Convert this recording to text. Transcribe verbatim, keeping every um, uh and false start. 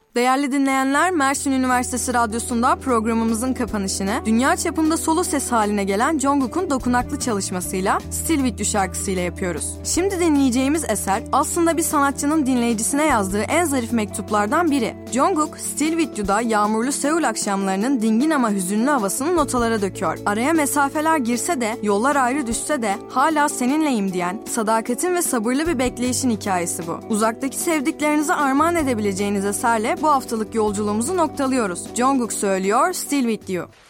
Değerli dinleyenler, Mersin Üniversitesi Radyosu'nda programımızın kapanışını dünya çapında solo ses haline gelen Jungkook'un dokunaklı çalışmasıyla Still With You şarkısıyla yapıyoruz. Şimdi dinleyeceğimiz eser aslında bir sanatçının dinleyicisine yazdığı en zarif mektuplardan biri. Jungkook, Still With You'da yağmurlu Seul akşamlarının dingin ama hüzünlü havasını notalara döküyor. Araya mesafeler girse de, yollar ayrı düşse de hala seninleyim diyen, sadakatin ve sabırlı bir bekleyişin hikayesi bu. Uzaktaki sevdiklerinize armağan edebileceğiniz eserle bu haftalık yolculuğumuzu noktalıyoruz. Jungkook söylüyor, Still With You.